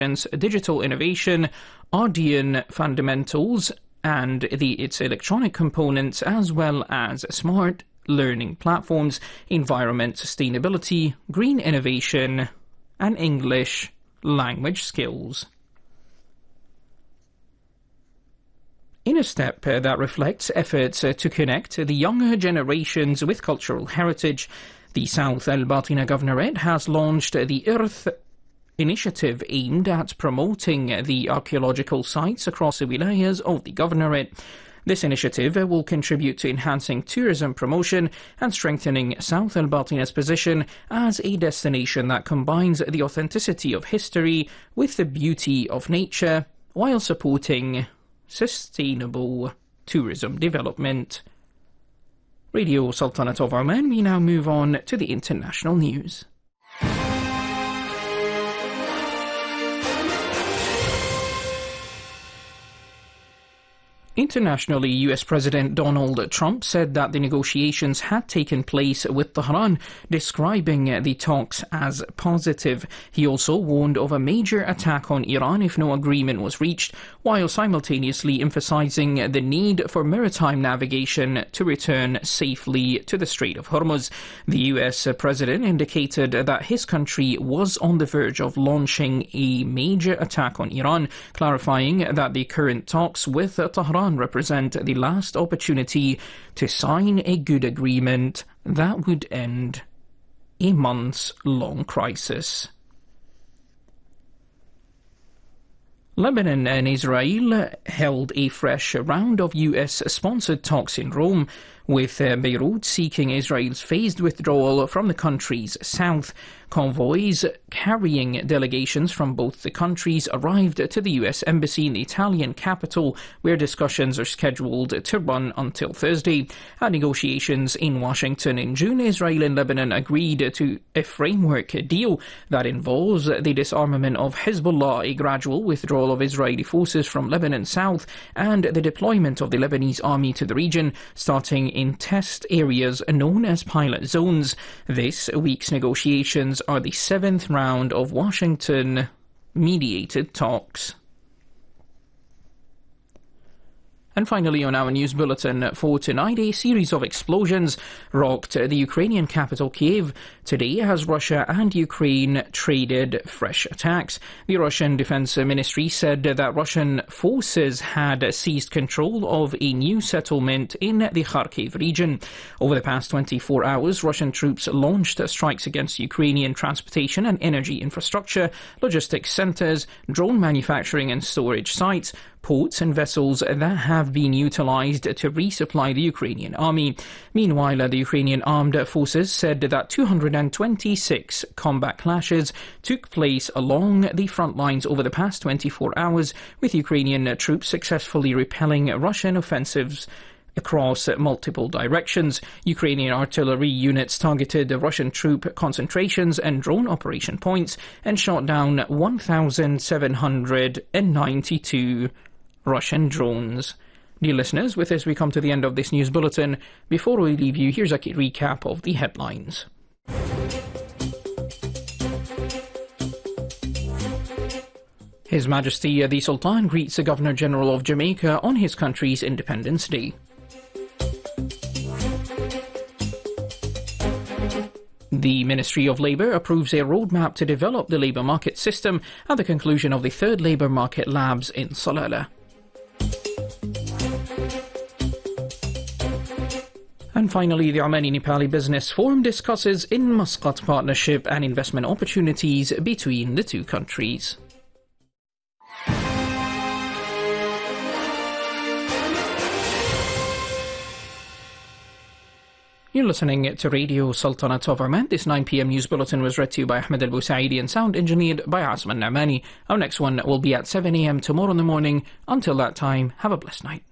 digital innovation, Ardean fundamentals, and its electronic components, as well as smart learning platforms, environment sustainability, green innovation, and English language skills. In a step that reflects efforts to connect the younger generations with cultural heritage, the South Al Batina Governorate has launched the Earth initiative aimed at promoting the archaeological sites across the wilayas of the Governorate. This initiative will contribute to enhancing tourism promotion and strengthening South Al Batina's position as a destination that combines the authenticity of history with the beauty of nature while supporting sustainable tourism development. Radio Sultanate of Oman, we now move on to the international news. Internationally, US President Donald Trump said that the negotiations had taken place with Tehran, describing the talks as positive. He also warned of a major attack on Iran if no agreement was reached, while simultaneously emphasizing the need for maritime navigation to return safely to the Strait of Hormuz. The US President indicated that his country was on the verge of launching a major attack on Iran, clarifying that the current talks with Tehran represent the last opportunity to sign a good agreement that would end a months-long crisis. Lebanon and Israel held a fresh round of US-sponsored talks in Rome, with Beirut seeking Israel's phased withdrawal from the country's south. Convoys carrying delegations from both the countries arrived to the US Embassy in the Italian capital, where discussions are scheduled to run until Thursday. At negotiations in Washington in June, Israel and Lebanon agreed to a framework deal that involves the disarmament of Hezbollah, a gradual withdrawal of Israeli forces from Lebanon south, and the deployment of the Lebanese army to the region, starting in test areas known as pilot zones. This week's negotiations are the seventh round of Washington-mediated talks. And finally, on our news bulletin for tonight, a series of explosions rocked the Ukrainian capital Kiev today as Russia and Ukraine traded fresh attacks. The Russian Defense Ministry said that Russian forces had seized control of a new settlement in the Kharkiv region. Over the past 24 hours, Russian troops launched strikes against Ukrainian transportation and energy infrastructure, logistics centres, drone manufacturing and storage sites, ports and vessels that have been utilized to resupply the Ukrainian army. Meanwhile, the Ukrainian armed forces said that 226 combat clashes took place along the front lines over the past 24 hours, with Ukrainian troops successfully repelling Russian offensives across multiple directions. Ukrainian artillery units targeted Russian troop concentrations and drone operation points and shot down 1,792 Russian drones. Dear listeners, with this we come to the end of this news bulletin. Before we leave you, here's a recap of the headlines. His Majesty the Sultan greets the Governor-General of Jamaica on his country's Independence Day. The Ministry of Labour approves a roadmap to develop the labour market system at the conclusion of the third Labour Market Labs in Salalah. And finally, the Omani-Nepali Business Forum discusses in Muscat partnership and investment opportunities between the two countries. You're listening to Radio Sultanate of Oman. This 9 p.m. news bulletin was read to you by Ahmed Al-Busaidi and sound engineered by Azman Namani. Our next one will be at 7 a.m. tomorrow in the morning. Until that time, have a blessed night.